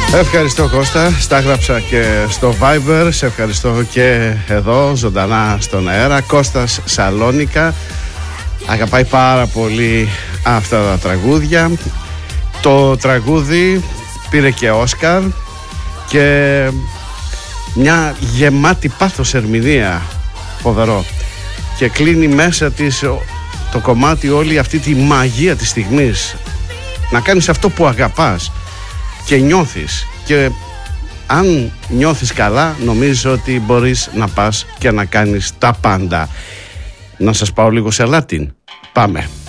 Ευχαριστώ Κώστα, στα έγραψα και στο Viber. Σε ευχαριστώ και εδώ ζωντανά στον αέρα. Κώστας Σαλόνικα. Αγαπάει πάρα πολύ αυτά τα τραγούδια. Το τραγούδι πήρε και Όσκαρ και μια γεμάτη πάθος ερμηνεία. Φοβερό. Και κλείνει μέσα της το κομμάτι όλη αυτή τη μαγεία της στιγμής. Να κάνεις αυτό που αγαπάς και νιώθεις, και αν νιώθεις καλά νομίζω ότι μπορείς να πας και να κάνεις τα πάντα. Να σας πάω λίγο σε Λάτιν. Πάμε.